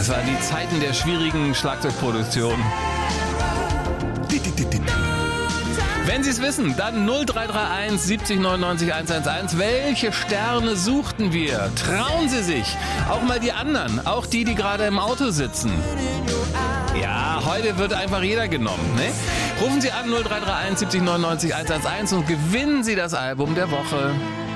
Das waren die Zeiten der schwierigen Schlagzeugproduktion. Wenn Sie es wissen, dann 0331 70 99 111. Welche Sterne suchten wir? Trauen Sie sich. Auch mal die anderen. Auch die gerade im Auto sitzen. Ja, heute wird einfach jeder genommen. Ne? Rufen Sie an 0331 70 99 111 und gewinnen Sie das Album der Woche.